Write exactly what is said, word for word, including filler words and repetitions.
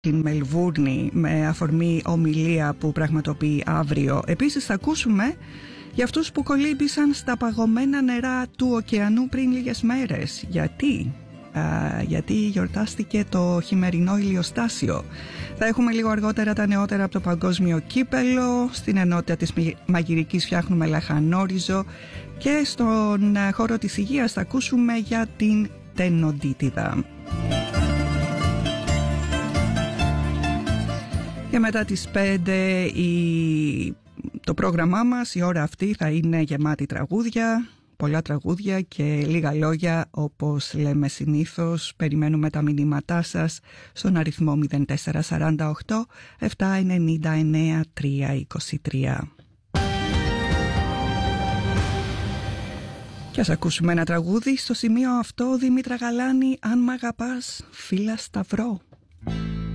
την Μελβούρνη με αφορμή ομιλία που πραγματοποιεί αύριο. Επίσης θα ακούσουμε για αυτούς που κολύμπησαν στα παγωμένα νερά του ωκεανού πριν λίγες μέρες. Γιατί? Α, γιατί γιορτάστηκε το χειμερινό ηλιοστάσιο. Θα έχουμε λίγο αργότερα τα νεότερα από το παγκόσμιο κύπελο. Στην ενότητα της μαγειρικής φτιάχνουμε λαχανόριζο. Και στον χώρο της υγείας θα ακούσουμε για την τενοντίτιδα. Και μετά τις πέντε η... το πρόγραμμά μας, η ώρα αυτή θα είναι γεμάτη τραγούδια, πολλά τραγούδια και λίγα λόγια, όπως λέμε συνήθως. Περιμένουμε τα μηνύματά σας στον αριθμό μηδέν τέσσερα τέσσερα οκτώ επτά εννιά εννιά τρία δύο τρία. Και ας ακούσουμε ένα τραγούδι στο σημείο αυτό. Δήμητρα Γαλάνη, αν μ' αγαπάς, φίλα Σταυρό.